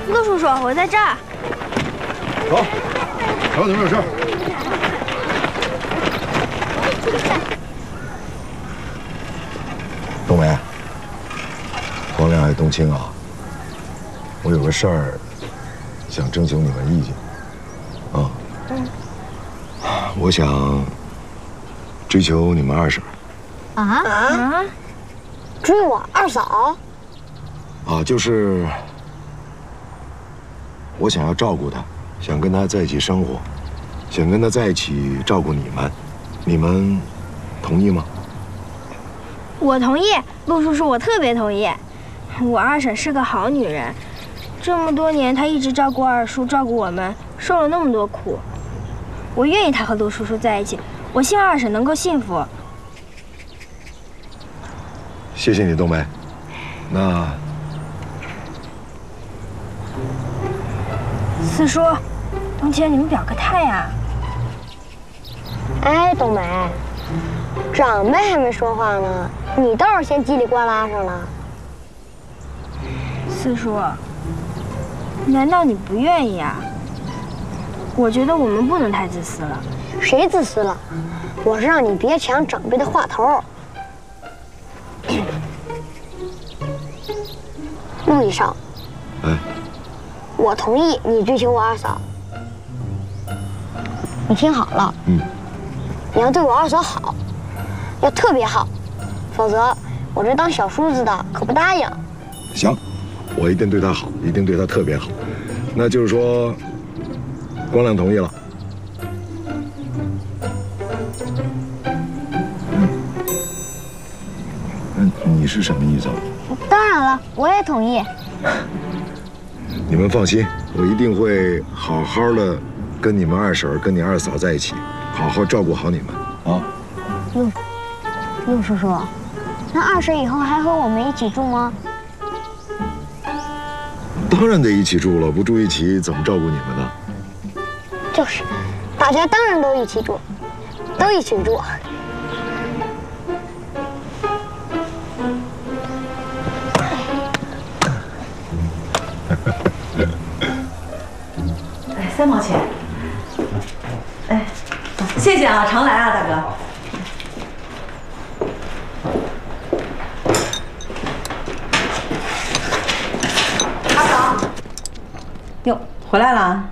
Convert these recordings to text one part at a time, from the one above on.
陆叔叔，我在这儿。 走，找你们有事。冬梅，光亮爱冬青啊，我有个事儿想征求你们意见。啊，我想追求你们二婶。 啊？追我二嫂？ 啊，就是我想要照顾她，想跟她在一起生活，想跟她在一起照顾你们，你们同意吗？ 我同意，陆叔叔，我特别同意。我二婶是个好女人，这么多年她一直照顾二叔，照顾我们，受了那么多苦。我愿意她和陆叔叔在一起，我希望二婶能够幸福。 谢谢你，冬梅。那四叔，冬青，你们表个态呀！ 哎，冬梅，长辈还没说话呢，你倒是先叽里呱啦上了。 四叔，难道你不愿意啊？我觉得我们不能太自私了。 谁自私了？我是让你别抢长辈的话头。陆医生， 哎， 我同意你追求我二嫂。你听好了，你要对我二嫂好，要特别好，否则我这当小叔子的可不答应。 行，我一定对她好，一定对她特别好。那就是说，光亮同意了。你是什么意思啊？ 当然了，我也同意。 你们放心，我一定会好好的跟你们二婶、跟你二嫂在一起，好好照顾好你们啊。 陆叔叔，那二婶以后还和我们一起住吗？ 当然得一起住了，不住一起怎么照顾你们呢？ 就是，大家当然都一起住，都一起住。 3毛钱。哎，谢谢啊，常来啊，大哥。阿嫂，哟，回来了。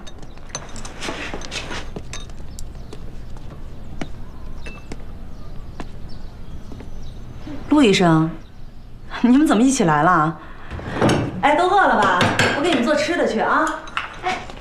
陆医生，你们怎么一起来了？哎，都饿了吧？我给你们做吃的去啊。